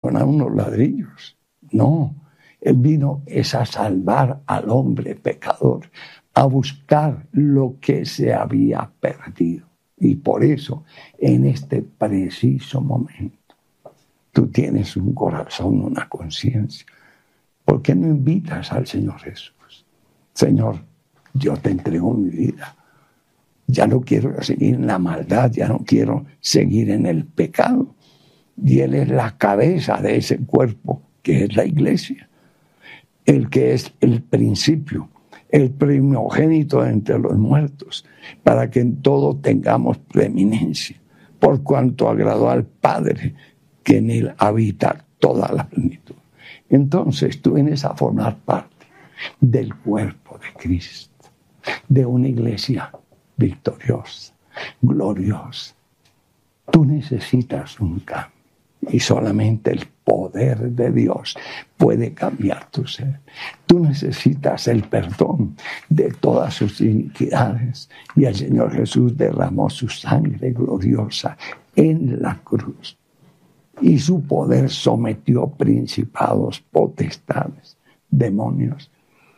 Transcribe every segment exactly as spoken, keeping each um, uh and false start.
poner unos ladrillos. No, Él vino es a salvar al hombre pecador, a buscar lo que se había perdido. Y por eso, en este preciso momento, tú tienes un corazón, una conciencia. ¿Por qué no invitas al Señor Jesús? Señor, yo te entrego mi vida. Ya no quiero seguir en la maldad, ya no quiero seguir en el pecado. Y Él es la cabeza de ese cuerpo, que es la iglesia. El que es el principio, el primogénito entre los muertos, para que en todo tengamos preeminencia, por cuanto agradó al Padre, que en Él habita toda la plenitud. Entonces tú vienes a formar parte del cuerpo de Cristo, de una iglesia victoriosa, gloriosa. Tú necesitas un cambio y solamente el poder de Dios puede cambiar tu ser. Tú necesitas el perdón de todas sus iniquidades y el Señor Jesús derramó su sangre gloriosa en la cruz y su poder sometió principados, potestades, demonios.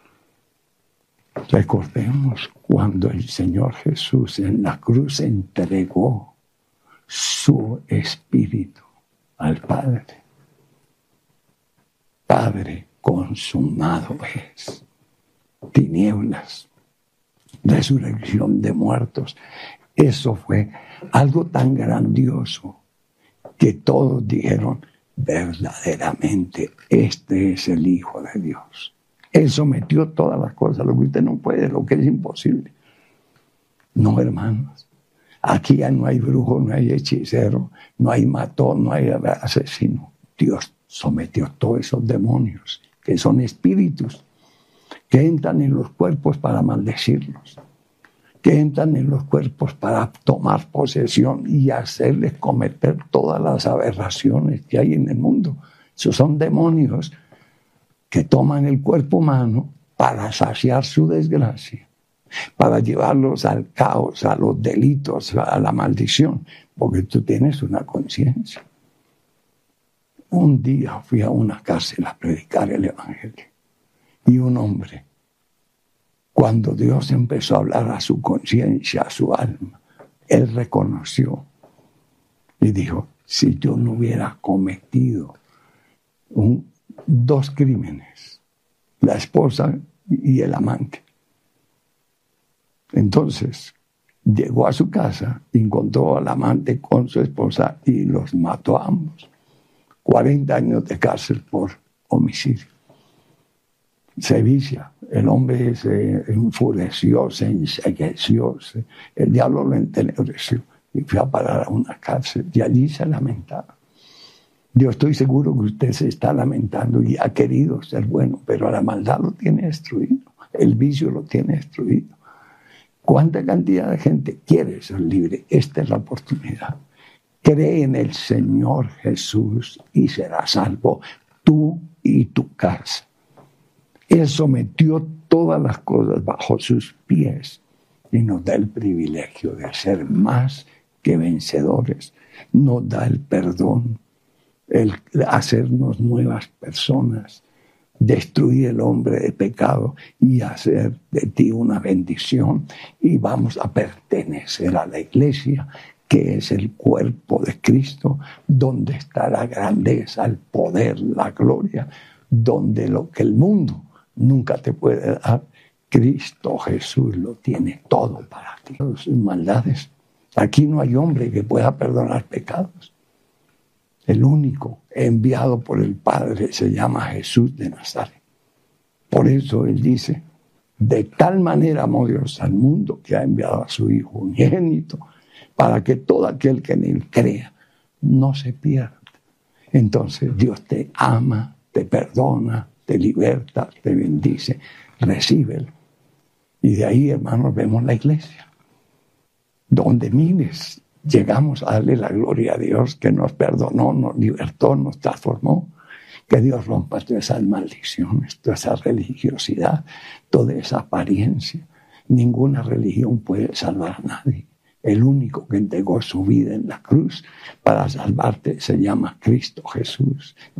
Recordemos cuando el Señor Jesús en la cruz entregó su espíritu al Padre. Padre, consumado es. Tinieblas, resurrección de muertos. Eso fue algo tan grandioso que todos dijeron, verdaderamente, este es el Hijo de Dios. Él sometió todas las cosas, lo que usted no puede, lo que es imposible. No, hermanos. Aquí ya no hay brujo, no hay hechicero, no hay matón, no hay asesino. Dios sometió todos esos demonios, que son espíritus, que entran en los cuerpos para maldecirlos, que entran en los cuerpos para tomar posesión y hacerles cometer todas las aberraciones que hay en el mundo. Esos son demonios que toman el cuerpo humano para saciar su desgracia, para llevarlos al caos, a los delitos, a la maldición, porque tú tienes una conciencia. Un día fui a una cárcel a predicar el Evangelio y un hombre, cuando Dios empezó a hablar a su conciencia, a su alma, él reconoció y dijo, si yo no hubiera cometido un, dos crímenes, la esposa y el amante. Entonces, llegó a su casa, encontró al amante con su esposa y los mató a ambos. cuarenta años de cárcel por homicidio. Se vicia, el hombre se enfureció, se ensegueció, se, el diablo lo entenebreció y fue a parar a una cárcel y allí se lamentaba. Yo estoy seguro que usted se está lamentando y ha querido ser bueno, pero la maldad lo tiene destruido, el vicio lo tiene destruido. ¿Cuánta cantidad de gente quiere ser libre? Esta es la oportunidad. Cree en el Señor Jesús y serás salvo tú y tu casa. Él sometió todas las cosas bajo sus pies y nos da el privilegio de ser más que vencedores. Nos da el perdón, el hacernos nuevas personas, destruir el hombre de pecado y hacer de ti una bendición. Y vamos a pertenecer a la iglesia, que es el cuerpo de Cristo, donde está la grandeza, el poder, la gloria, donde lo que el mundo nunca te puede dar, Cristo Jesús lo tiene todo para ti. Sus maldades. Aquí no hay hombre que pueda perdonar pecados. El único enviado por el Padre se llama Jesús de Nazaret. Por eso Él dice, de tal manera amó Dios al mundo que ha enviado a su Hijo unigénito, para que todo aquel que en Él crea no se pierda. Entonces Dios te ama, te perdona, te liberta, te bendice, recíbelo. Y de ahí, hermanos, vemos la iglesia. Donde mires, llegamos a darle la gloria a Dios que nos perdonó, nos libertó, nos transformó. Que Dios rompa todas esas maldiciones, toda esa religiosidad, toda esa apariencia. Ninguna religión puede salvar a nadie. El único que entregó su vida en la cruz para salvarte se llama Cristo Jesús.